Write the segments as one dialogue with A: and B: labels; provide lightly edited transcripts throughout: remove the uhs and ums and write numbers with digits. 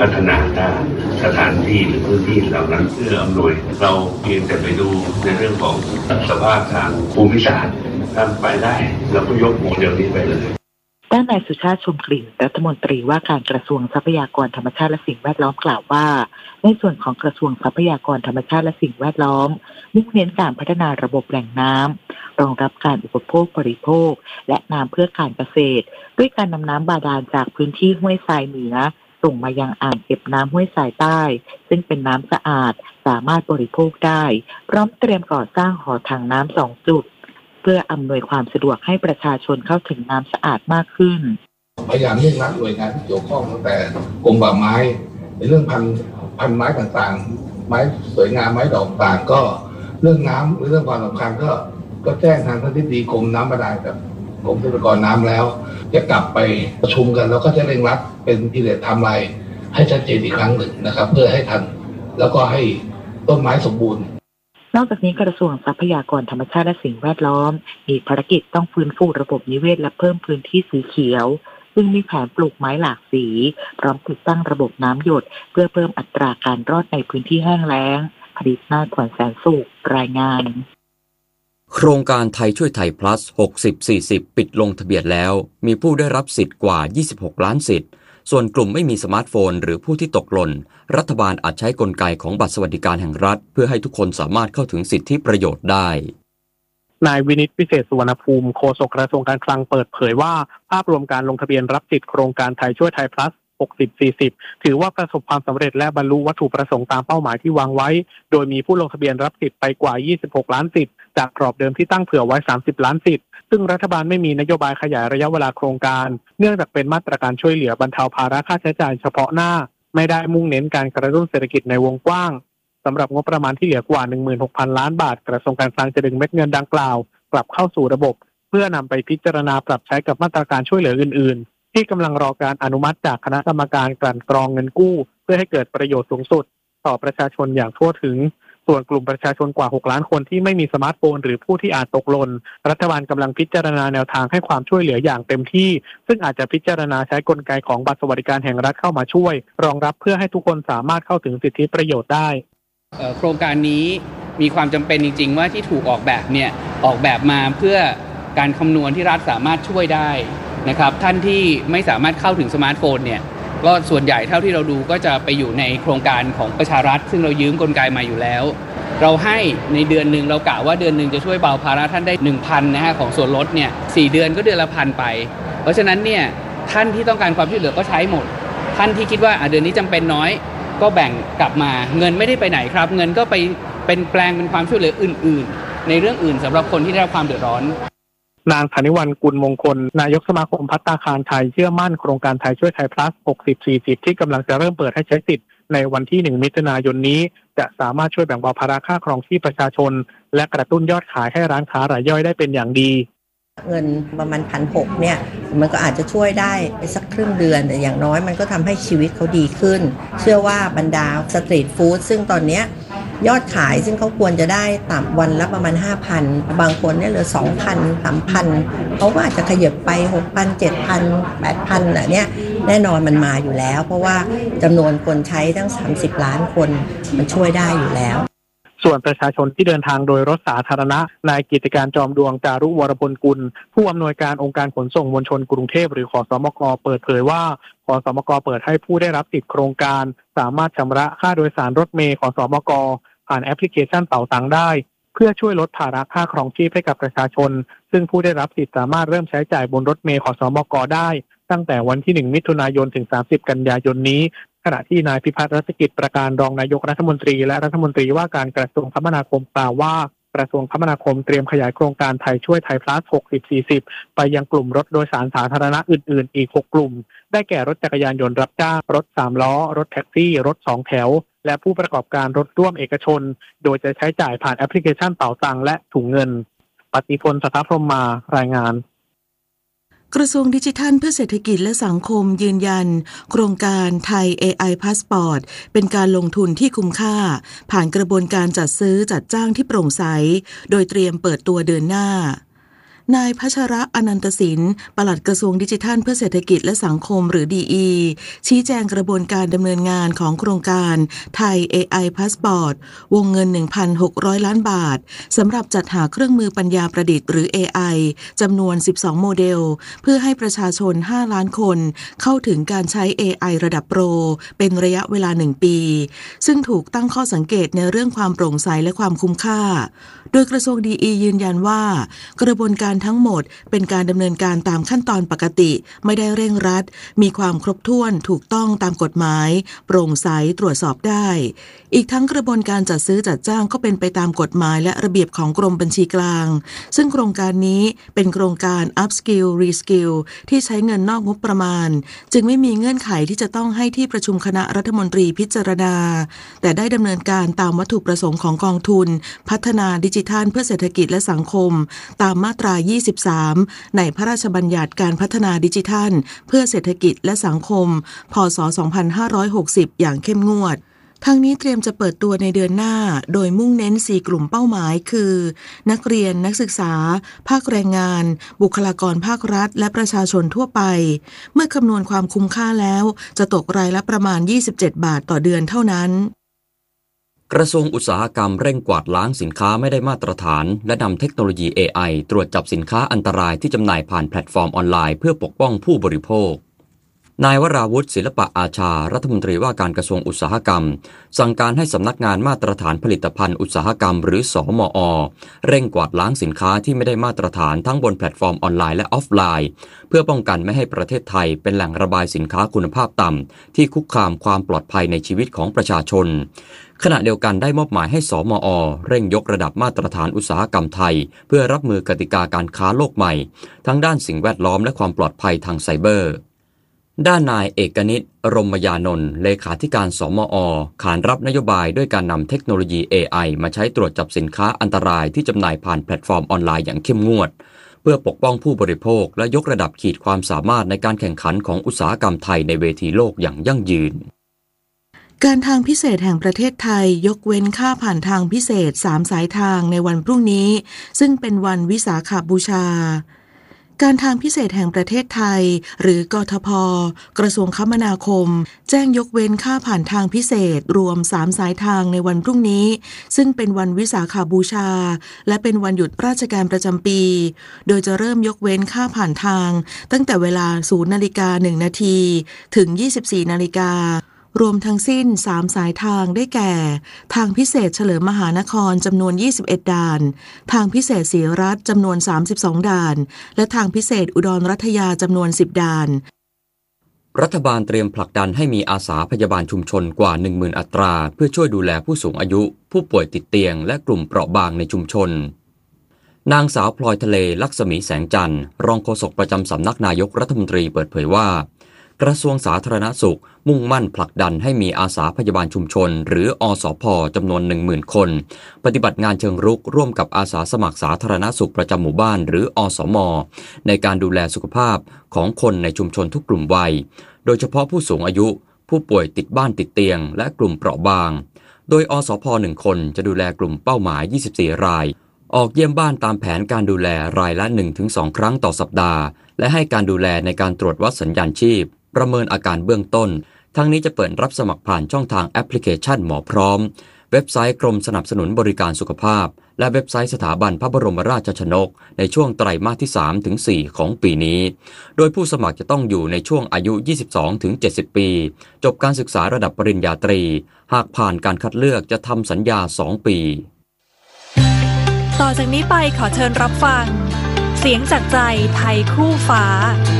A: พัฒนาด้านสถานที่หรือพื้นที่เหล่านั้นเพื่ออำนวยเราเพียงแต่ไปดูในเรื่องของสภาพทางภูมิศาสตร์ทำไปได้เราก็ยกโมเดลนี้ไปเลย
B: ด้านนายสุชาติชมกลิ่นรัฐมนตรีว่าการกระทรวงทรัพยากรธรรมชาติและสิ่งแวดล้อมกล่าวว่าในส่วนของกระทรวงทรัพยากรธรรมชาติและสิ่งแวดล้อมมุ่งเน้นการพัฒนาระบบแหล่งน้ำรองรับการอุปโภคบริโภคและน้ำเพื่อการเกษตรด้วยการนำน้ำบาดาลจากพื้นที่ห้วยทรายเหนือส่งมายังอ่างเก็บน้ำห้วยทรายใต้ซึ่งเป็นน้ำสะอาดสามารถบริโภคได้พร้อมเตรียมก่อสร้างหอถังน้ำ2 จุดเพื่ออำนวยความสะดวกให้ประชาชนเข้าถึงน้ำสะอาดมากขึ้น
C: พยายามเร่งรัดหน่วยงานที่เกี่ยวข้องตั้งแต่กรมป่าไม้ในเรื่องพันไม้ต่างๆไม้สวยงามไม้ดอกต่างก็เรื่องน้ำเรื่องความสำคัญก็แจ้งทางท่านทิบดีกรมน้ำบาดาลกับกรมทรัพยากรน้ำแล้วจะกลับไปประชุมกันแล้วก็จะเร่งรัดเป็นพิเศษไทม์ไลน์ให้ชัดเจนอีกครั้งหนึ่งนะครับเพื่อให้ทันแล้วก็ให้ต้นไม้สมบูรณ์
B: นอกจากนี้กระทรวงทรัพยากรธรรมชาติและสิ่งแวดล้อมมีภารกิจต้องฟื้นฟูระบบนิเวศและเพิ่มพื้นที่สีเขียวซึ่งมีแผนปลูกไม้หลากสีพร้อมติดตั้งระบบน้ำหยดเพื่อเพิ่มอัตราการรอดในพื้นที่แห้งแล้งผลิตนาถขวัญแสนสุขรายงาน
D: โครงการไทยช่วยไทย plus 60-40 ปิดลงทะเบียนแล้วมีผู้ได้รับสิทธิ์กว่า26ล้านสิทธิ์ส่วนกลุ่มไม่มีสมาร์ทโฟนหรือผู้ที่ตกหล่นรัฐบาลอาจใช้กลไกของบัตรสวัสดิการแห่งรัฐเพื่อให้ทุกคนสามารถเข้าถึงสิทธิประโยชน์ได้
E: นายวินิตวิเศษสุวรรณภูมิโฆษกกระทรวงการคลังเปิดเผยว่าภาพรวมการลงทะเบียนรับสิทธิโครงการไทยช่วยไทย plus 60-40 ถือว่าประสบความสำเร็จและบรรลุวัตถุประสงค์ตามเป้าหมายที่วางไว้โดยมีผู้ลงทะเบียนรับสิทธิ์ไปกว่า26ล้านสิทธิ์จากกรอบเดิมที่ตั้งเผื่อไว้30ล้านสิทธิ์ซึ่งรัฐบาลไม่มีนโยบายขยายระยะเวลาโครงการเนื่องจากเป็นมาตรการช่วยเหลือบรรเทาภาระค่าใช้จ่ายเฉพาะหน้าไม่ได้มุ่งเน้นการกระตุ้นเศรษฐกิจในวงกว้างสำหรับงบประมาณที่เหลือกว่า 16,000 ล้านบาทกระทรวงการคลังจะดึงเม็ดเงินดังกล่าวกลับเข้าสู่ระบบเพื่อนำไปพิจารณาปรับใช้กับมาตรการช่วยเหลืออื่นๆที่กำลังรอการอนุมัติจากคณะกรรมการกลั่นกรองเงินกู้เพื่อให้เกิดประโยชน์สูงสุดต่อประชาชนอย่างทั่วถึงส่วนกลุ่มประชาชนกว่า6ล้านคนที่ไม่มีสมาร์ทโฟนหรือผู้ที่อาจตกหล่นรัฐบาลกำลังพิจารณาแนวทางให้ความช่วยเหลืออย่างเต็มที่ซึ่งอาจจะพิจารณาใช้กลไกของบัตรสวัสดิการแห่งรัฐเข้ามาช่วยรองรับเพื่อให้ทุกคนสามารถเข้าถึงสิทธิประโยชน์ได้
F: โครงการนี้มีความจำเป็นจริงๆว่าที่ถูกออกแบบออกแบบมาเพื่อการคำนวณที่รัฐสามารถช่วยได้นะครับท่านที่ไม่สามารถเข้าถึงสมาร์ทโฟนก็ส่วนใหญ่เท่าที่เราดูก็จะไปอยู่ในโครงการของประชารัฐซึ่งเรายืมกลไกมาอยู่แล้วเราให้ในเดือนนึงเรากะว่าเดือนนึงจะช่วยเบาภาระท่านได้ 1,000 นะฮะของส่วนลด4เดือนก็เดือนละ 1,000 ไปเพราะฉะนั้นท่านที่ต้องการความช่วยเหลือก็ใช้หมดท่านที่คิดว่าเดือนนี้จำเป็นน้อยก็แบ่งกลับมาเงินไม่ได้ไปไหนครับเงินก็ไปเป็นแปลงเป็นความช่วยเหลืออื่นๆในเรื่องอื่นสำหรับคนที่ได้รับความเดือดร้อน
E: นางธนิวรรณกุลมงคลนายกสมาคมภัตตาคารไทยเชื่อมั่นโครงการไทยช่วยไทย plus 60-40 ที่กำลังจะเริ่มเปิดให้ใช้สิทธิ์ในวันที่1มิถุนายนนี้จะสามารถช่วยแบ่งเบาภาระค่าครองชีพประชาชนและกระตุ้นยอดขายให้ร้านค้ารายย่อยได้เป็นอย่างดี
G: เงินประมาณ 1,600 เนี่ยมันก็อาจจะช่วยได้ไปสักครึ่งเดือนแต่อย่างน้อยมันก็ทำให้ชีวิตเขาดีขึ้นเชื่อว่าบรรดาสตรีทฟู้ดซึ่งตอนนี้ยอดขายซึ่งเขาควรจะได้ต่ำวันละประมาณ 5,000 บางคนเนี่ยเหลือ 2,000 3,000 เขาก็อาจจะขยับไป 6,000 7,000 8,000 เนี่ยแน่นอนมันมาอยู่แล้วเพราะว่าจำนวนคนใช้ทั้ง30ล้านคนมันช่วยได้อยู่แล้ว
E: ส่วนประชาชนที่เดินทางโดยรถสาธารณะนายกิตติการจอมดวงจารุวรพลกุลผู้อำนวยการองค์การขนส่งมวลชนกรุงเทพหรือขสมกเปิดเผยว่าขสมกเปิดให้ผู้ได้รับสิทธิโครงการสามารถชำระค่าโดยสารรถเมล์ขสมกผ่านแอปพลิเคชันเป๋าตังได้เพื่อช่วยลดภาระค่าครองชีพให้กับประชาชนซึ่งผู้ได้รับสิทธิ์สามารถเริ่มใช้จ่ายบนรถเมล์ขสมกได้ตั้งแต่วันที่1มิถุนายนถึง30กันยายนนี้ขณะที่นายพิพัฒน์รัชกิจประการรองนายกรัฐมนตรีและรัฐมนตรีว่าการกระทรวงคมนาคมกล่าวว่ากระทรวงคมนาคมเตรียมขยายโครงการไทยช่วยไทย plus 60-40 ไปยังกลุ่มรถโดยสารสาธารณะอื่นๆอีก6กลุ่มได้แก่รถจักรยานยนต์รับจ้างรถ3ล้อรถแท็กซี่รถ2แถวและผู้ประกอบการรถร่วมเอกชนโดยจะใช้จ่ายผ่านแอปพลิเคชันเป๋าตังและถุงเงินปฏิพลสัทธพรหมารายงาน
H: กระทรวงดิจิทัลเพื่อเศรษฐกิจและสังคมยืนยันโครงการไทย AI Passport เป็นการลงทุนที่คุ้มค่าผ่านกระบวนการจัดซื้อจัดจ้างที่โปร่งใสโดยเตรียมเปิดตัวเดือนหน้านายพัชระอนันตศิลป์ปลัดกระทรวงดิจิทัลเพื่อเศรษฐกิจและสังคมหรือ DE ชี้แจงกระบวนการดำเนินงานของโครงการไทย AI Passport วงเงิน 1,600 ล้านบาทสำหรับจัดหาเครื่องมือปัญญาประดิษฐ์หรือ AI จำนวน 12 โมเดลเพื่อให้ประชาชน 5 ล้านคนเข้าถึงการใช้ AI ระดับโปรเป็นระยะเวลา 1 ปีซึ่งถูกตั้งข้อสังเกตในเรื่องความโปร่งใสและความคุ้มค่าโดยกระทรวง DE ยืนยันว่ากระบวนการทั้งหมดเป็นการดำเนินการตามขั้นตอนปกติไม่ได้เร่งรัดมีความครบถ้วนถูกต้องตามกฎหมายโปร่งใสตรวจสอบได้อีกทั้งกระบวนการจัดซื้อจัดจ้างก็เป็นไปตามกฎหมายและระเบียบของกรมบัญชีกลางซึ่งโครงการนี้เป็นโครงการ Upskill Reskill ที่ใช้เงินนอกงบประมาณจึงไม่มีเงื่อนไขที่จะต้องให้ที่ประชุมคณะรัฐมนตรีพิจารณาแต่ได้ดำเนินการตามวัตถุประสงค์ของกองทุนพัฒนาดิจิทัลเพื่อเศรษฐกิจและสังคมตามมาตรา 23 ในพระราชบัญญัติการพัฒนาดิจิทัลเพื่อเศรษฐกิจและสังคมพ.ศ. 2560 อย่างเข้มงวดทั้งนี้เตรียมจะเปิดตัวในเดือนหน้าโดยมุ่งเน้น 4 กลุ่มเป้าหมายคือนักเรียนนักศึกษาภาคแรงงานบุคลากรภาครัฐและประชาชนทั่วไปเมื่อคำนวณความคุ้มค่าแล้วจะตกรายละประมาณ 27 บาทต่อเดือนเท่านั้น
D: กระทรวงอุตสาหกรรมเร่งกวาดล้างสินค้าไม่ได้มาตรฐานและนำเทคโนโลยี AI ตรวจจับสินค้าอันตรายที่จำหน่ายผ่านแพลตฟอร์มออนไลน์เพื่อปกป้องผู้บริโภคนายวราวุฒิศิลปะอาชารัฐมนตรีว่าการกระทรวงอุตสาหกรรมสั่งการให้สำนักงานมาตรฐานผลิตภัณฑ์อุตสาหกรรมหรือสมอ.เร่งกวาดล้างสินค้าที่ไม่ได้มาตรฐานทั้งบนแพลตฟอร์มออนไลน์และออฟไลน์เพื่อป้องกันไม่ให้ประเทศไทยเป็นแหล่งระบายสินค้าคุณภาพต่ำที่คุกคามความปลอดภัยในชีวิตของประชาชนขณะเดียวกันได้มอบหมายให้สมอ.เร่งยกระดับมาตรฐานอุตสาหกรรมไทยเพื่อรับมือกติกาการค้าโลกใหม่ทั้งด้านสิ่งแวดล้อมและความปลอดภัยทางไซเบอร์ด้านนายเอกนิตรมยานนท์เลขาธิการสมอ.ขานรับนโยบายด้วยการนำเทคโนโลยี AI มาใช้ตรวจจับสินค้าอันตรายที่จำหน่ายผ่านแพลตฟอร์มออนไลน์อย่างเข้มงวดเพื่อปกป้องผู้บริโภคและยกระดับขีดความสามารถในการแข่งขันของอุตสาหกรรมไทยในเวทีโลกอย่างยั่งยืน
H: การทางพิเศษแห่งประเทศไทยยกเว้นค่าผ่านทางพิเศษ3สายทางในวันพรุ่งนี้ซึ่งเป็นวันวิสาขบูชาการทางพิเศษแห่งประเทศไทยหรือกทพ.กระทรวงคมนาคมแจ้งยกเว้นค่าผ่านทางพิเศษรวม3สายทางในวันพรุ่งนี้ซึ่งเป็นวันวิสาขบูชาและเป็นวันหยุดราชการประจำปีโดยจะเริ่มยกเว้นค่าผ่านทางตั้งแต่เวลา 0:01 น.ถึง 24:00 น.รวมทั้งสิ้น3สายทางได้แก่ทางพิเศษเฉลิมมหานครจำนวน21ด่านทางพิเศษศรีรัตน์จำนวน32ด่านและทางพิเศษอุดรรัตยาจำนวน10ด่าน
D: รัฐบาลเตรียมผลักดันให้มีอาสาพยาบาลชุมชนกว่า 10,000 อัตราเพื่อช่วยดูแลผู้สูงอายุผู้ป่วยติดเตียงและกลุ่มเปราะบางในชุมชนนางสาวพลอยทะเลลักษมีแสงจันทร์รองโฆษกประจำสำนักนายกรัฐมนตรีเปิดเผยว่ากระทรวงสาธารณสุขมุ่งมั่นผลักดันให้มีอาสาพยาบาลชุมชนหรืออสพ.จำนวน 10,000 คนปฏิบัติงานเชิงรุกร่วมกับอาสาสมัครสาธารณสุขประจำหมู่บ้านหรืออสม.ในการดูแลสุขภาพของคนในชุมชนทุกกลุ่มวัยโดยเฉพาะผู้สูงอายุผู้ป่วยติดบ้านติดเตียงและกลุ่มเปราะบางโดยอสพ. 1 คนจะดูแลกลุ่มเป้าหมาย24 รายออกเยี่ยมบ้านตามแผนการดูแลรายละ 1-2 ครั้งต่อสัปดาห์และให้การดูแลในการตรวจวัดสัญญาณชีพประเมินอาการเบื้องต้นทั้งนี้จะเปิดรับสมัครผ่านช่องทางแอปพลิเคชันหมอพร้อมเว็บไซต์กรมสนับสนุนบริการสุขภาพและเว็บไซต์สถาบันพระบรมราชชนกในช่วงไตรมาสที่ 3-4 ของปีนี้โดยผู้สมัครจะต้องอยู่ในช่วงอายุ 22-70 ปีจบการศึกษาระดับปริญญาตรีหากผ่านการคัดเลือกจะทำสัญญา 2 ปี
I: ต่อจากนี้ไปขอเชิญรับฟังเสียงจากใจไทยคู่ฟ้า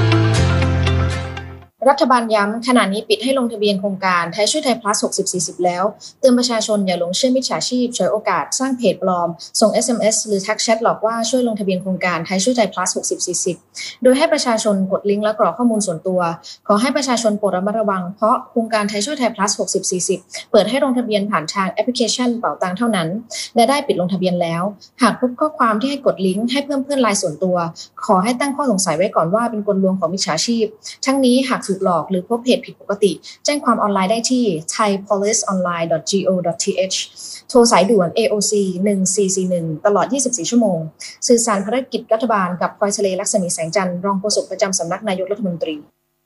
J: รัฐบาลย้ำขณะนี้ปิดให้ลงทะเบียนโครงการไทยช่วยไทย plus 60-40 แล้วเตือนประชาชนอย่าหลงเชื่อมิจฉาชีพฉวยโอกาสสร้างเพจปลอมส่ง SMS หรือทักแชทหลอกว่าช่วยลงทะเบียนโครงการไทยช่วยไทย plus 60-40 โดยให้ประชาชนกดลิงก์และกรอกข้อมูลส่วนตัวขอให้ประชาชนโปรดระมัดระวังเพราะโครงการไทยช่วยไทย plus 60-40 เปิดให้ลงทะเบียนผ่านทางแอปพลิเคชันเป๋าตังเท่านั้นและได้ปิดลงทะเบียนแล้วหากพบข้อความที่ให้กดลิงก์ให้เพื่อนไลน์ส่วนตัวขอให้ตั้งข้อสงสัยไว้ก่อนว่าเป็นกลลวงของมิจฉาชีพทั้งนี้หากสูญถูกหลอกหรือพบเหตุผิดปกติแจ้งความออนไลน์ได้ที่ thaipoliceonline.go.th โทรสายด่วน AOC 1441ตลอด24ชั่วโมงสื่อสารภารกิจรัฐบาลกับพลอยทะเลลักษมีแสงจันทร์รองโฆษกประจำสำนักนายกรัฐมนตรี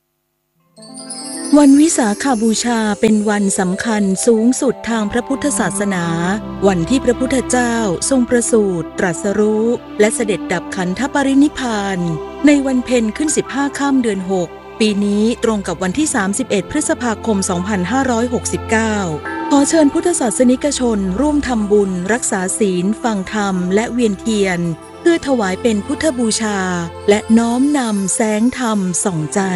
H: วันวิสาขบูชาเป็นวันสำคัญสูงสุดทางพระพุทธศาสนาวันที่พระพุทธเจ้าทรงประสูติตรัสรู้และเสด็จดับขันธปรินิพพานในวันเพ็ญขึ้น15ค่ำเดือน6ปีนี้ตรงกับวันที่31พฤษภาคม2569ขอเชิญพุทธศาสนิกชนร่วมทำบุญรักษาศีลฟังธรรมและเวียนเทียนเพื่อถวายเป็นพุทธบูชาและน้อมนำแสงธรรมส่องใจ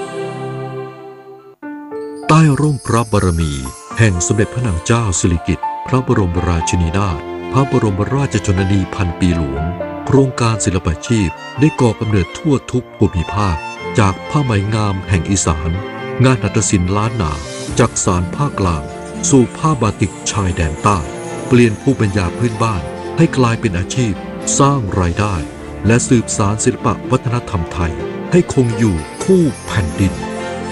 K: ใต้ร่มพระบารมีแห่งสมเด็จพระนางเจ้าสิริกิติ์พระบรมราชินีนาถพระบรมราชชนนีพันปีหลวงโครงการศิลปาชีพได้ก่อกำเนิดทั่วทุกภูมิภาคจากผ้าไหมงามแห่งอีสานงานหัตถศิลป์ล้านนาจากสานภาคกลางสู่ผ้าบาติกชายแดนใต้เปลี่ยนภูมิปัญญาพื้นบ้านให้กลายเป็นอาชีพสร้างรายได้และสืบสานศิลปวัฒนธรรมไทยให้คงอยู่คู่แผ่นดิน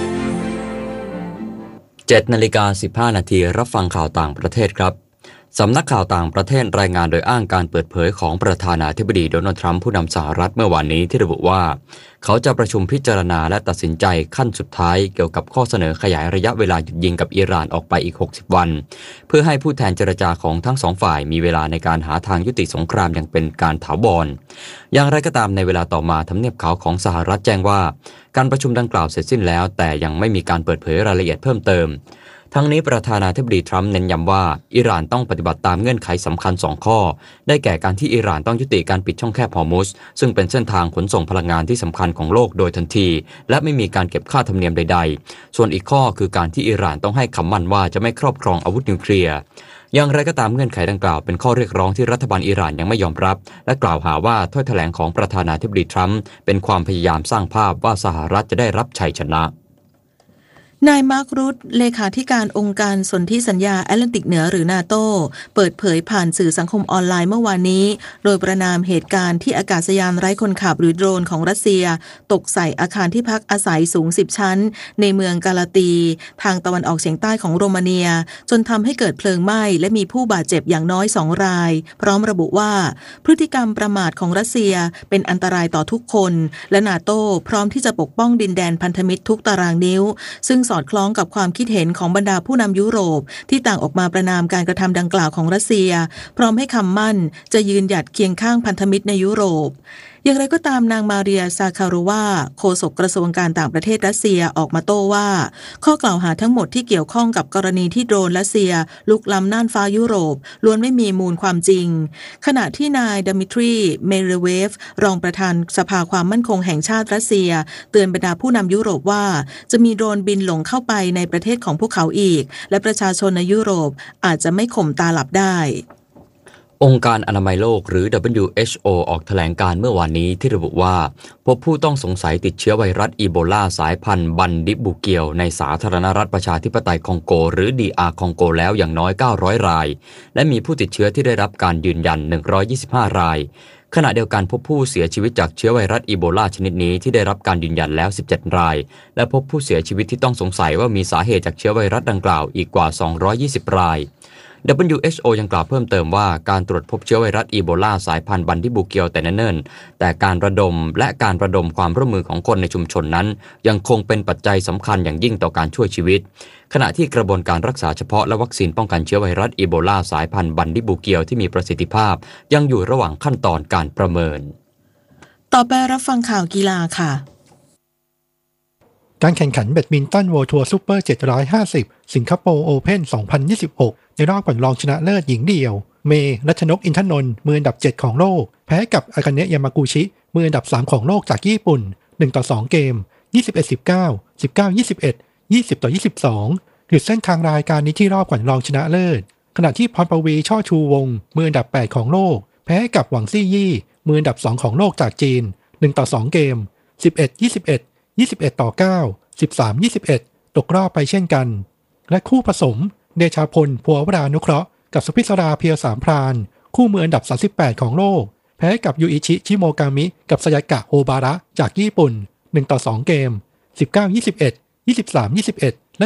D: 7:15 นาทีรับฟังข่าวต่างประเทศครับสำนักข่าวต่างประเทศรายงานโดยอ้างการเปิดเผยของประธานาธิบดีโดนัลด์ทรัมป์ผู้นำสหรัฐเมื่อวานนี้ที่ระบุว่าเขาจะประชุมพิจารณาและตัดสินใจขั้นสุดท้ายเกี่ยวกับข้อเสนอขยายระยะเวลาหยุดยิงกับอิหร่านออกไปอีก60วันเพื่อให้ผู้แทนเจรจาของทั้งสองฝ่ายมีเวลาในการหาทางยุติสงครามอย่างเป็นการถาวรอย่างไรก็ตามในเวลาต่อมาทำเนียบขาวของสหรัฐแจ้งว่าการประชุมดังกล่าวเสร็จสิ้นแล้วแต่ยังไม่มีการเปิดเผยรายละเอียดเพิ่มเติมทั้งนี้ประธานาธิบดีทรัมป์เน้นย้ำว่าอิหร่านต้องปฏิบัติตามเงื่อนไขสำคัญ2ข้อได้แก่การที่อิหร่านต้องยุติการปิดช่องแคบฮอร์มุซซึ่งเป็นเส้นทางขนส่งพลังงานที่สำคัญของโลกโดยทันทีและไม่มีการเก็บค่าธรรมเนียมใดๆส่วนอีกข้อคือการที่อิหร่านต้องให้คำมั่นว่าจะไม่ครอบครองอาวุธนิวเคลียร์อย่างไรก็ตามเงื่อนไขดังกล่าวเป็นข้อเรียกร้องที่รัฐบาลอิหร่านยังไม่ยอมรับและกล่าวหาว่าถ้อยแถลงของประธานาธิบดีทรัมป์เป็นความพยายามสร้างภาพว่าสหรัฐจะได้รับชัยชนะ
H: นายมาร์ครุตเลขาธิการองค์การสนธิสัญญาแอตแลนติกเหนือหรือนาโต้เปิดเผยผ่านสื่อสังคมออนไลน์เมื่อวานนี้โดยประณามเหตุการณ์ที่อากาศยานไร้คนขับหรือโดรนของรัสเซียตกใส่อาคารที่พักอาศัยสูง10ชั้นในเมืองกาลาตีทางตะวันออกเฉียงใต้ของโรมาเนียจนทำให้เกิดเพลิงไหม้และมีผู้บาดเจ็บอย่างน้อย2รายพร้อมระบุว่าพฤติกรรมประมาทของรัสเซียเป็นอันตรายต่อทุกคนและนาโต้พร้อมที่จะปกป้องดินแดนพันธมิตรทุกตารางนิ้วซึ่งสอดคล้องกับความคิดเห็นของบรรดาผู้นำยุโรปที่ต่างออกมาประณามการกระทำดังกล่าวของรัสเซียพร้อมให้คำมั่นจะยืนหยัดเคียงข้างพันธมิตรในยุโรปอย่างไรก็ตามนางมาเรียซาคาโรวาโฆษกกระทรวงการต่างประเทศรัสเซียออกมาโต้ว่าข้อกล่าวหาทั้งหมดที่เกี่ยวข้องกับกรณีที่โดรนรัสเซียลุกล้ำน่านฟ้ายุโรปล้วนไม่มีมูลความจริงขณะที่นายดมิทรีเมเรเวฟรองประธานสภาความมั่นคงแห่งชาติรัสเซียเตือนบรรดาผู้นำยุโรปว่าจะมีโดรนบินหลงเข้าไปในประเทศของพวกเขาอีกและประชาชนในยุโรปอาจจะไม่ข่มตาหลับได้
D: องค์การอนามัยโลกหรือ WHO ออกแถลงการเมื่อวานนี้ที่ระบุว่าพบผู้ต้องสงสัยติดเชื้อไวรัสอีโบลาสายพันธุ์บันดิบูเกียวในสาธารณรัฐประชาธิปไตยคองโกหรือ DR คองโกแล้วอย่างน้อย900รายและมีผู้ติดเชื้อที่ได้รับการยืนยัน125รายขณะเดียวกันพบผู้เสียชีวิตจากเชื้อไวรัสอีโบลาชนิดนี้ที่ได้รับการยืนยันแล้ว17รายและพบผู้เสียชีวิตที่ต้องสงสัยว่ามีสาเหตุจากเชื้อไวรัสดังกล่าวอีกกว่า220รายWHO ยังกล่าวเพิ่มเติมว่าการตรวจพบเชื้อไวรัสอีโบลาสายพันธุ์บันดิบูเกียวแต่เนิ่นๆแต่การระดมความร่วมมือของคนในชุมชนนั้นยังคงเป็นปัจจัยสำคัญอย่างยิ่งต่อการช่วยชีวิตขณะที่กระบวนการรักษาเฉพาะและวัคซีนป้องกันเชื้อไวรัสอีโบลาสายพันธุ์บันดิบูเกียวที่มีประสิทธิภาพยังอยู่ระหว่างขั้นตอนการประเมิน
H: ต่อไปรับฟังข่าวกีฬาค่ะ
L: การแข่งขันแบดมินตัน World Tour Super 750 สิงคโปร์โอเพ่น 2026 ในรอบก่อนรองชนะเลิศหญิงเดี่ยวเมย์รัชนกอินทนนท์มืออันดับ7ของโลกแพ้กับอากาเนะยามากุชิมืออันดับ3ของโลกจากญี่ปุ่น1-2เกม 21-19 19-21 20-22 หยุดเส้นทางรายการนี้ที่รอบก่อนรองชนะเลิศขณะที่พรปวีช่อชูวงศ์มืออันดับ8ของโลกแพ้กับหวังซี่ยี่มืออันดับ2ของโลกจากจีน1-2เกม 11-21 21-9 13-21 ตกรอบไปเช่นกันและคู่ผสมเดชาพลภัววรานุเคราะห์กับสุพิศราเพียวสามพรานคู่มืออันดับ38ของโลกแพ้กับยูอิชิชิโมกามิกับสยากะโอบาระจากญี่ปุ่น1-2เกม 19-21 23-21 และ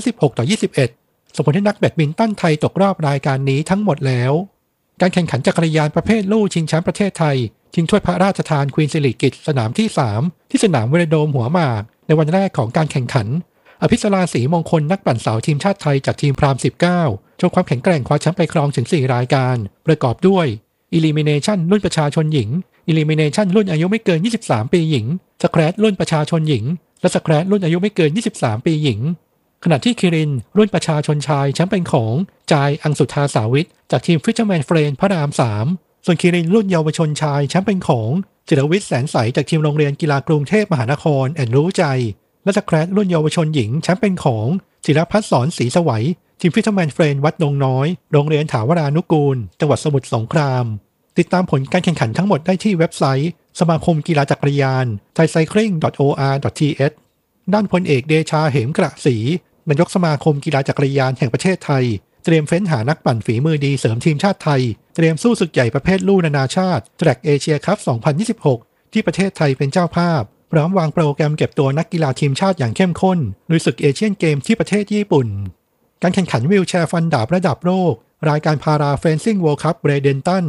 L: 16-21 ส่งผลให้นักแบดมินตันไทยตกรอบรายการนี้ทั้งหมดแล้วการแข่งขันจักรยานประเภทลู่ชิงแชมป์ประเทศไทยชิงถ้วยพระราชทานควีนสิริกิติ์สนามที่ 3 ที่สนามเวโรโดมหัวหมากในวันแรกของการแข่งขันอภิสราศรีมงคลนักปั่นสาวทีมชาติไทยจากทีมพราม 19 โชว์ความแข็งแกร่งคว้าแชมป์ไปครองถึง 4 รายการประกอบด้วย Elimination รุ่นประชาชนหญิง Elimination รุ่นอายุไม่เกิน 23 ปีหญิง Scratch รุ่นประชาชนหญิงและ Scratch รุ่นอายุไม่เกิน 23 ปีหญิงขณะที่คิรินรุ่นประชาชนชายแชมป์เป็นของจายอังสุธาสาวิทจากทีม Fisherman Friend พระราม 3 ส่วนคิรินรุ่นเยาวชนชายแชมป์เป็นของจิรวิทย์แสนใสจากทีมโรงเรียนกีฬากรุงเทพมหานครแอนรู้ใจและสแครชรุ่นเยาวชนหญิงแชมป์เป็นของจิรพัฒน์สอนศรีสวัยทีม Fisherman Friend วัดดงน้อยโรงเรียนถาวรานุกูลจังหวัดสมุทรสงครามติดตามผลการแข่งขันทั้งหมดได้ที่เว็บไซต์สมาคมกีฬาจักรยาน thaicycling.or.th ด้านพลเอกเดชาเหมกระศรีนายกสมาคมกีฬาจักรยานแห่งประเทศไทยเตรียมเฟ้นหานักปั่นฝีมือดีเสริมทีมชาติไทยเตรียมสู้ศึกใหญ่ประเภทลู่นานาชาติ Track Asia Cup 2026 ที่ประเทศไทยเป็นเจ้าภาพพร้อมวางโปรแกรมเก็บตัวนักกีฬาทีมชาติอย่างเข้มข้นลุยศึกเอเชียนเกมที่ประเทศญี่ปุ่นการแข่งขันวีลแชร์ฟันดาบระดับโลกรายการพาราเฟนซิ่งเวิลด์คัพเบรเดนตัน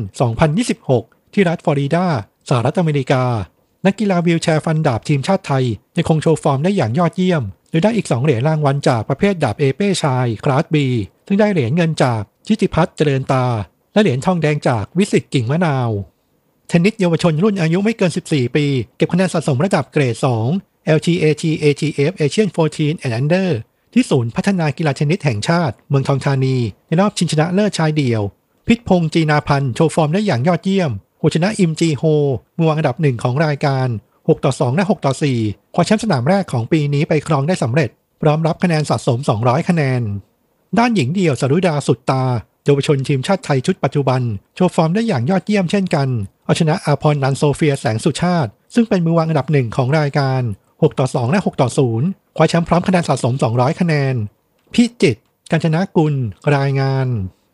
L: 2026 ที่รัฐฟลอริดาสหรัฐอเมริกานักกีฬาวีลแชร์ฟันดาบทีมชาติไทยยังคงโชว์ฟอร์มได้อย่างยอดเยี่ยมโดยได้อีก2เหรียญรางวัลจากประเภทดาบเอเป้ชายคลาส B ซึ่งได้เหรียญเงินจากชิติพัฒน์เจริญตาและเหรียญทองแดงจากวิสิตกิ่งมะนาวเทนนิสเยาวชนรุ่นอายุไม่เกิน 14 ปีเก็บคะแนนสะสมระดับเกรด 2 LGAT ATF Asian 14 and Under ที่ศูนย์พัฒนากีฬาเทนนิสแห่งชาติเมืองทองธานีในรอบชิงชนะเลิศชายเดี่ยวพิษพงษ์จีนาพันธ์โชว์ฟอร์มได้อย่างยอดเยี่ยมผู้ชนะอิมจีโฮมือวางอันดับ1ของรายการ6-2 และ 6-4 คว้าแชมป์สนามแรกของปีนี้ไปครองได้สำเร็จพร้อมรับคะแนนสะสม200คะแนนด้านหญิงเดี่ยวสรุดาสุดตาเยาวชนทีมชาติไทยชุดปัจจุบันโชว์ฟอร์มได้อย่างยอดเยี่ยมเช่นกันเอาชนะอาพรนันโซเฟียแสงสุชาติซึ่งเป็นมือวางอันดับ1ของรายการ6-2 และ 6-0 คว้าแชมป์พร้อมคะแนนสะสม200คะแนนพิจิตรกาญจนกุลรายงาน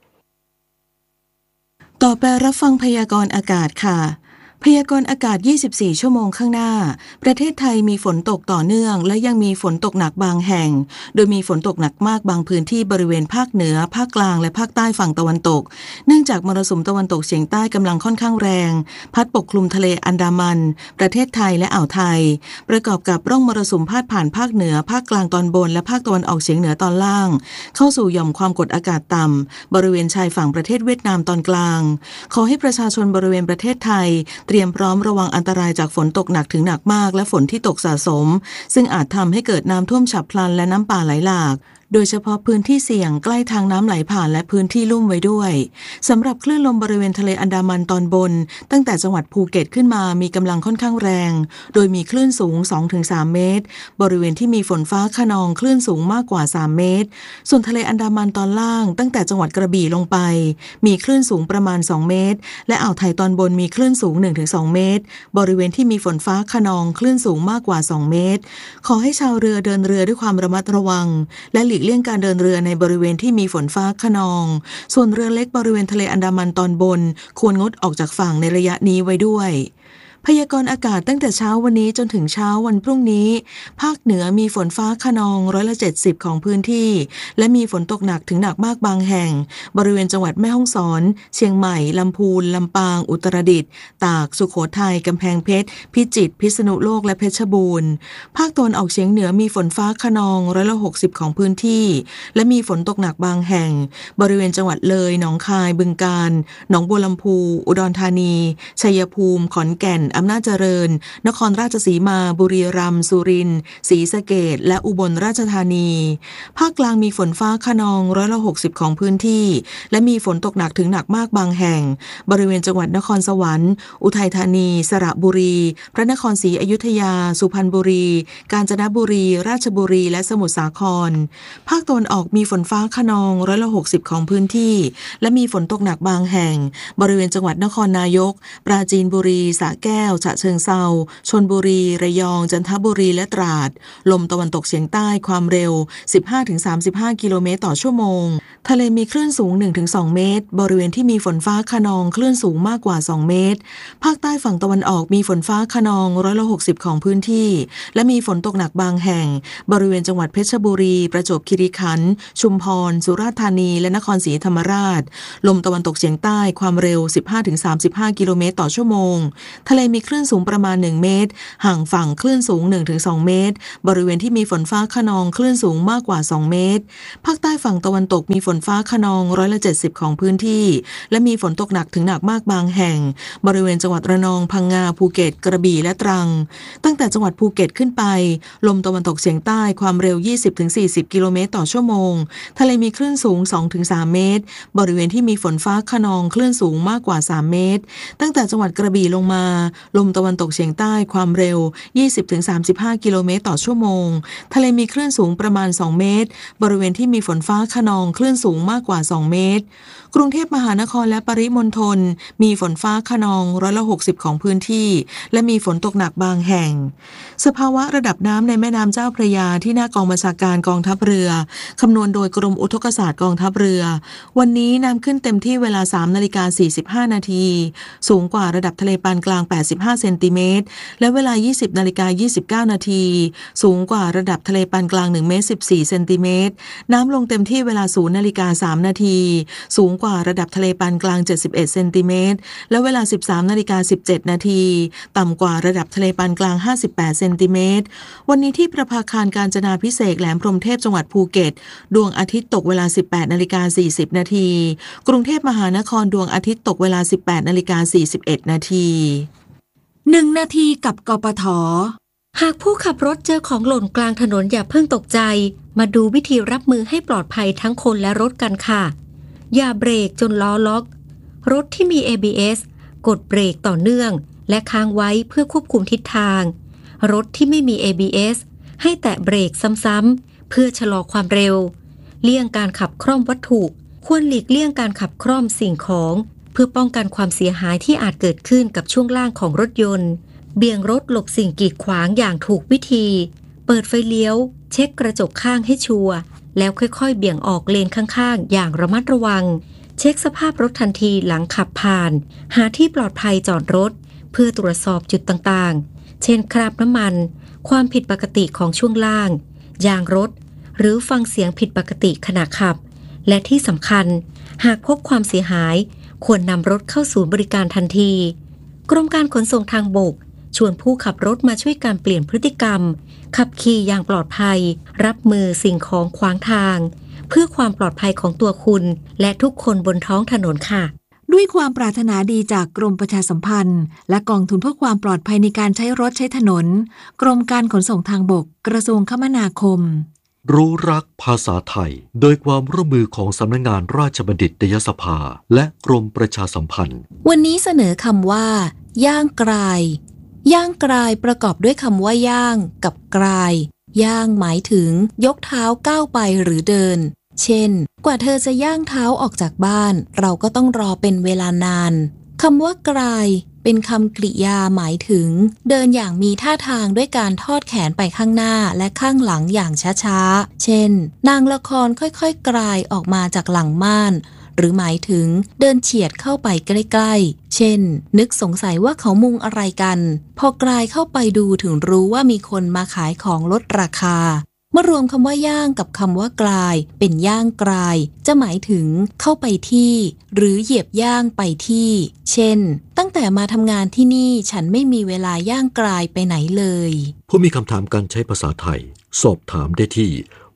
H: ต่อไปรับฟังพยากรณ์อากาศค่ะพยากรณ์อากาศ24ชั่วโมงข้างหน้าประเทศไทยมีฝนตกต่อเนื่องและยังมีฝนตกหนักบางแห่งโดยมีฝนตกหนักมากบางพื้นที่บริเวณภาคเหนือภาคกลางและภาคใต้ฝั่งตะวันตกเนื่องจากมรสุมตะวันตกเฉียงใต้กำลังค่อนข้างแรงพัดปกคลุมทะเลอันดามันประเทศไทยและอ่าวไทยประกอบกับร่องมรสุมพาดผ่านภาคเหนือภาคกลางตอนบนและภาคตะวันออกเฉียงเหนือตอนล่างเข้าสู่หย่อมความกดอากาศต่ำบริเวณชายฝั่งประเทศเวียดนามตอนกลางขอให้ประชาชนบริเวณประเทศไทยเตรียมพร้อมระวังอันตรายจากฝนตกหนักถึงหนักมากและฝนที่ตกสะสมซึ่งอาจทำให้เกิดน้ำท่วมฉับพลันและน้ำป่าไหลหลากโดยเฉพาะพื้นที่เสี่ยงใกล้ทางน้ำไหลผ่านและพื้นที่ลุ่มไว้ด้วยสำหรับคลื่นลมบริเวณทะเลอันดามันตอนบนตั้งแต่จังหวัดภูเก็ตขึ้นมามีกำลังค่อนข้างแรงโดยมีคลื่นสูง 2-3 เมตรบริเวณที่มีฝนฟ้าคะนองคลื่นสูงมากกว่า3เมตรส่วนทะเลอันดามันตอนล่างตั้งแต่จังหวัดกระบี่ลงไปมีคลื่นสูงประมาณ2เมตรและอ่าวไทยตอนบนมีคลื่นสูง 1-2 เมตรบริเวณที่มีฝนฟ้าคะนองคลื่นสูงมากกว่า2เมตรขอให้ชาวเรือเดินเรือด้วยความระมัดระวังและหลีกเลี่ยงการเดินเรือในบริเวณที่มีฝนฟ้าคะนองส่วนเรือเล็กบริเวณทะเลอันดามันตอนบนควรงดออกจากฝั่งในระยะนี้ไว้ด้วยพยากรณ์อากาศตั้งแต่เช้าวันนี้จนถึงเช้าวันพรุ่งนี้ภาคเหนือมีฝนฟ้าคะนอง70%ของพื้นที่และมีฝนตกหนักถึงหนักมากบางแห่งบริเวณจังหวัดแม่ฮ่องสอนเชียงใหม่ลำพูนลำปางอุตรดิตถ์ตากสุโขทัยกำแพงเพชรพิจิตรพิษณุโลกและเพชรบูรณ์ภาคตะวันออกเฉียงเหนือมีฝนฟ้าคะนอง60%ของพื้นที่และมีฝนตกหนักบางแห่งบริเวณจังหวัดเลยหนองคายบึงกาฬหนองบัวลำพูอุดรธานีชัยภูมิขอนแก่นอำนาจเจริญนครราชสีมาบุรีรัมย์สุรินทร์ศรีสะเกษและอุบลราชธานีภาคกลางมีฝนฟ้าคะนอง60%ของพื้นที่และมีฝนตกหนักถึงหนักมากบางแห่งบริเวณจังหวัดนครสวรรค์อุทัยธานีสระบุรีพระนครศรีอยุธยาสุพรรณบุรีกาญจนบุรีราชบุรีและสมุทรสาครภาคตะวันออกมีฝนฟ้าคะนอง60%ของพื้นที่และมีฝนตกหนักบางแห่งบริเวณจังหวัดนครนายกปราจีนบุรีสระแก้วก้วฉะเชิงเทราชลบุรีระยองจันทบุรีและตราดลมตะวันตกเฉียงใต้ความเร็ว 15-35 กิโลเมตรต่อชั่วโมงทะเลมีคลื่นสูง 1-2 เมตรบริเวณที่มีฝนฟ้าคะนองคลื่นสูงมากกว่า2เมตรภาคใต้ฝั่งตะวันออกมีฝนฟ้าคะนอง160ของพื้นที่และมีฝนตกหนักบางแห่งบริเวณจังหวัดเพชรบุรีประจวบคีรีขันธ์ชุมพรสุราษฎร์ธานีและนครศรีธรรมราชลมตะวันตกเฉียงใต้ความเร็ว 15-35 กิโลเมตรต่อชั่วโมงทะเลมีคลื่นสูงประมาณ1เมตรห่างฝั่งคลื่นสูง 1-2 เมตรบริเวณที่มีฝนฟ้าคะนองคลื่นสูงมากกว่า2เมตรภาคใต้ฝั่งตะวันตกมีฝนฟ้าคะนอง170ของพื้นที่และมีฝนตกหนักถึงหนักมากบางแห่งบริเวณจังหวัดระนองพังงาภูเก็ตกระบี่และตรังตั้งแต่จังหวัดภูเก็ตขึ้นไปลมตะวันตกเฉียงใต้ความเร็ว 20-40 กิโลเมตรต่อชั่วโมงทะเลมีคลื่นสูง 2-3 เมตรบริเวณที่มีฝนฟ้าคะนองคลื่นสูงมากกว่า3เมตรตั้งแต่จังหวัดกระบี่ลงมาลมตะวันตกเฉียงใต้ความเร็ว 20-35 กิโลเมตรต่อชั่วโมงทะเลมีคลื่นสูงประมาณ2เมตรบริเวณที่มีฝนฟ้าคะนองคลื่นสูงมากกว่า2เมตรกรุงเทพมหานครและปริมณฑลมีฝนฟ้าคะนอง160ของพื้นที่และมีฝนตกหนักบางแห่งสภาวะระดับน้ำในแม่น้ำเจ้าพระยาที่หน้ากองบัญชาการกองทัพเรือคำนวณโดยกรมอุทกศาสตร์กองทัพเรือวันนี้น้ำขึ้นเต็มที่เวลา 3:45 นาทีสูงกว่าระดับทะเลปานกลาง85เซนติเมตรและเวลา 20:29 นาทีสูงกว่าระดับทะเลปานกลาง1เมตร14เซนติเมตรน้ำลงเต็มที่เวลา 0:03 นาทีสูงกว่าระดับทะเลปานกลาง71เซนติเมตรและเวลา 13:17 นาทีต่ำกว่าระดับทะเลปานกลาง58เซนติเมตรวันนี้ที่ประภาคารกาญจนาภิเษกแหลมพรหมเทพจังหวัดภูเก็ตดวงอาทิตย์ตกเวลา 18:40 นาทีกรุงเทพมหานครดวงอาทิตย์ตกเวลา 18:41 นาที
M: 1 นาทีกับกปท.หากผู้ขับรถเจอของหล่นกลางถนนอย่าเพิ่งตกใจมาดูวิธีรับมือให้ปลอดภัยทั้งคนและรถกันค่ะอย่าเบรกจนล้อล็อกรถที่มี ABS กดเบรกต่อเนื่องและค้างไว้เพื่อควบคุมทิศทางรถที่ไม่มี ABS ให้แตะเบรกซ้ำๆเพื่อชะลอความเร็วเลี่ยงการขับคร่อมวัตถุควรหลีกเลี่ยงการขับคร่อมสิ่งของเพื่อป้องกันความเสียหายที่อาจเกิดขึ้นกับช่วงล่างของรถยนต์เบี่ยงรถหลบสิ่งกีดขวางอย่างถูกวิธีเปิดไฟเลี้ยวเช็คกระจกข้างให้ชัวร์แล้วค่อยๆเบี่ยงออกเลนข้างๆอย่างระมัดระวังเช็คสภาพรถทันทีหลังขับผ่านหาที่ปลอดภัยจอดรถเพื่อตรวจสอบจุดต่างๆเช่นคราบน้ำมันความผิดปกติของช่วงล่างยางรถหรือฟังเสียงผิดปกติขณะขับและที่สำคัญหากพบความเสียหายควรนำรถเข้าศูนย์บริการทันทีกรมการขนส่งทางบกชวนผู้ขับรถมาช่วยการเปลี่ยนพฤติกรรมขับขี่อย่างปลอดภัยรับมือสิ่งของขวางทางเพื่อความปลอดภัยของตัวคุณและทุกคนบนท้องถนนค่ะด้วยความปรารถนาดีจากกรมประชาสัมพันธ์และกองทุนเพื่อความปลอดภัยในการใช้รถใช้ถนนกรมการขนส่งทางบกกระทรวงคมนาคม
K: รู้รักภาษาไทยโดยความร่วมมือของสำนักงานราชบัณฑิตยสภาและกรมประชาสัมพันธ์
M: วันนี้เสนอคำว่าย่างกรายย่างกรายประกอบด้วยคำว่าย่างกับกรายย่างหมายถึงยกเท้าก้าวไปหรือเดินเช่นกว่าเธอจะย่างเท้าออกจากบ้านเราก็ต้องรอเป็นเวลานานคำว่ากรายเป็นคำกริยาหมายถึงเดินอย่างมีท่าทางด้วยการทอดแขนไปข้างหน้าและข้างหลังอย่างช้าๆเช่นนางละครค่อยๆกรายออกมาจากหลังม่านหรือหมายถึงเดินเฉียดเข้าไปใกล้ๆเช่นนึกสงสัยว่าเขามุงอะไรกันพอกรายเข้าไปดูถึงรู้ว่ามีคนมาขายของลดราคาเมื่อรวมคำว่าย่างกับคำว่ากรายเป็นย่างกรายจะหมายถึงเข้าไปที่หรือเหยียบย่างไปที่เช่นตั้งแต่มาทำงานที่นี่ฉันไม่มีเวลาย่างกรายไปไหนเลย
K: ผู้มีคำถามการใช้ภาษาไทยสอบถามได้ที่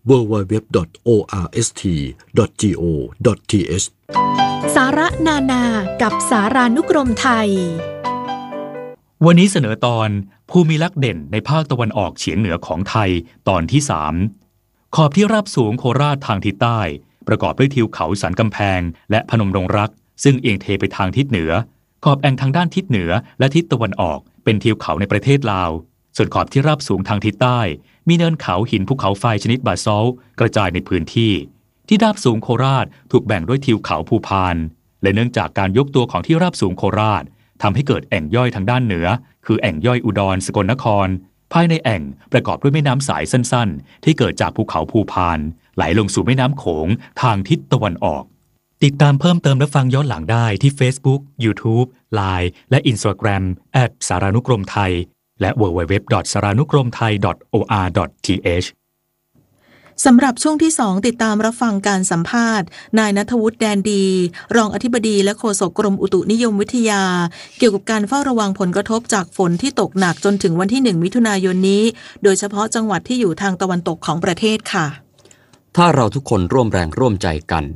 K: www.orst.go.th
I: สาระนานากับสารานุกรมไทย
N: วันนี้เสนอตอนภูมิลักษณ์เด่นในภาคตะวันออกเฉียงเหนือของไทยตอนที่3ขอบที่ราบสูงโคราชทางทิศใต้ประกอบด้วยทิวเขาสันกำแพงและพนมดงรักซึ่งเอียงเทไปทางทิศเหนือขอบแอ่งทางด้านทิศเหนือและทิศตะวันออกเป็นทิวเขาในประเทศลาวส่วนขอบที่ราบสูงทางทิศใต้มีเนินเขาหินภูเขาไฟชนิดบาซอลต์กระจายในพื้นที่ที่ราบสูงโคราชถูกแบ่งด้วยทิวเขาภูพานและเนื่องจากการยกตัวของที่ราบสูงโคราชทำให้เกิดแอ่งย่อยทางด้านเหนือคือแอ่งย่อยอุดรสกลนครภายในแอ่งประกอบด้วยแม่น้ำสายสั้นๆที่เกิดจากภูเขาภูพานไหลลงสู่แม่น้ำโขงทางทิศตะวันออกติดตามเพิ่มเติมและฟังย้อนหลังได้ที่ Facebook, YouTube, Line และ Instagram @สารานุกรมไทยและ www.saranukromthai.or.th
H: สำหรับช่วงที่ 2 ติดตามรับฟังการสัมภาษณ์นายณัฐวุฒิแดนดีรองอธิบดีและโฆษกกรมอุตุนิยมวิทยาเกี่ยวกับการเฝ้าระวังผลกระทบจากฝนที่ตกหนักจนถึงวันที่1มิถุนายนนี้โดยเฉพาะจังหวัดที่อยู่ทางตะวันตกของประเทศค่ะ
D: ถ้าเราทุกคนร่วมแรงร่วมใจกัน